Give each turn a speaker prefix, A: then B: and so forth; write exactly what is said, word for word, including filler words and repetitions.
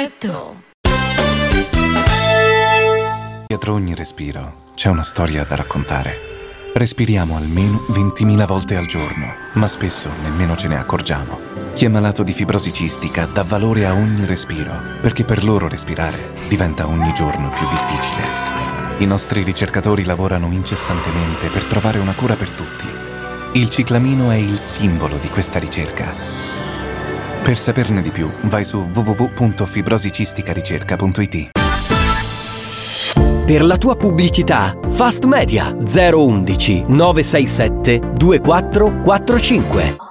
A: Detto.
B: Dietro ogni respiro c'è una storia da raccontare. Respiriamo almeno ventimila volte al giorno, ma spesso nemmeno ce ne accorgiamo. Chi è malato di fibrosi cistica dà valore a ogni respiro, perché per loro respirare diventa ogni giorno più difficile. I nostri ricercatori lavorano incessantemente per trovare una cura per tutti. Il ciclamino è il simbolo di questa ricerca. Per saperne di più, vai su w w w punto fibrosicisticaricerca punto i t.
C: Per la tua pubblicità, Fast Media zero uno uno nove sei sette due quattro quattro cinque.